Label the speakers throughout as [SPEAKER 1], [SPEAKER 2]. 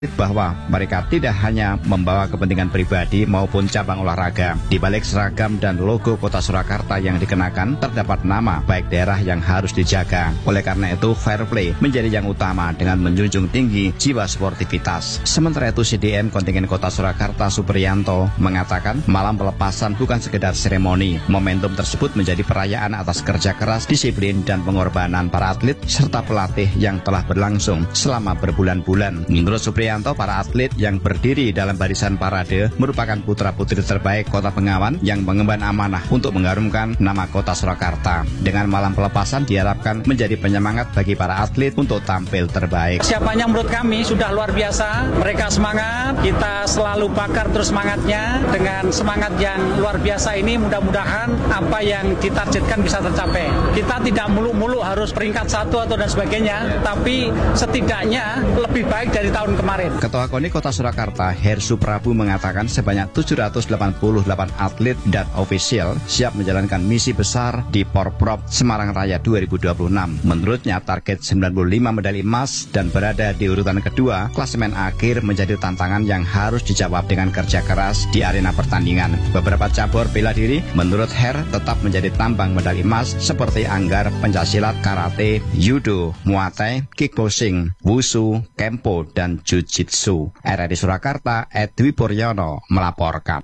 [SPEAKER 1] bahwa mereka tidak hanya membawa kepentingan pribadi maupun cabang olahraga. Di balik seragam dan logo Kota Surakarta yang dikenakan, terdapat nama baik daerah yang harus dijaga. Oleh karena itu, fair play menjadi yang utama dengan menjunjung tinggi jiwa sportivitas. Sementara itu, CDM kontingen Kota Surakarta Supriyanto mengatakan malam pelepasan bukan sekedar seremoni. Momentum tersebut menjadi perayaan atas kerja keras, disiplin, dan pengorbanan para atlet serta pelatih yang telah berlangsung selama berbulan-bulan. Menurut Supriyanto, para atlet yang berdiri dalam barisan parade merupakan putra-putri terbaik Kota Bengawan yang mengemban amanah untuk mengharumkan nama Kota Surakarta. Dengan malam pelepasan diharapkan menjadi penyemangat bagi para atlet untuk tampil terbaik.
[SPEAKER 2] Siapanya menurut kami sudah luar biasa, mereka semangat, kita selalu bakar terus semangatnya. Dengan semangat yang luar biasa ini mudah-mudahan apa yang ditargetkan bisa tercapai. Kita tidak muluk-muluk harus peringkat 1 atau dan sebagainya, tapi setidaknya lebih baik dari tahun kemarin.
[SPEAKER 1] Ketua KONI Kota Surakarta, Hersu Prabu mengatakan sebanyak 788 atlet dan ofisial siap menjalankan misi besar di Porprov Semarang Raya 2026. Menurutnya target 95 medali emas dan berada di urutan kedua, klasemen akhir menjadi tantangan yang harus dijawab dengan kerja keras di arena pertandingan. Beberapa cabur bela diri menurut Her tetap menjadi tambang medali emas seperti anggar, pencaksilat, karate, judo, muay thai, kickboxing, wushu, kempo, dan jiu-jitsu. RRI Surakarta, Edwi Puryono melaporkan.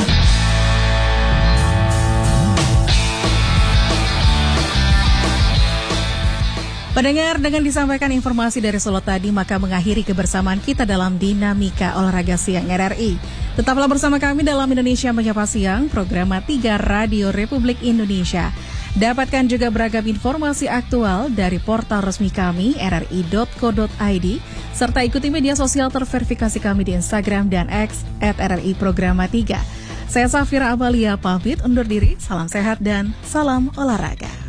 [SPEAKER 3] Pendengar, dengan disampaikan informasi dari Solo tadi, maka mengakhiri kebersamaan kita dalam Dinamika Olahraga Siang RRI. Tetaplah bersama kami dalam Indonesia Menyapa Siang, program 3 Radio Republik Indonesia. Dapatkan juga beragam informasi aktual dari portal resmi kami, rri.co.id, serta ikuti media sosial terverifikasi kami di Instagram dan X @RRI Programa 3. Saya Safira Abalia pamit undur diri, salam sehat dan salam olahraga.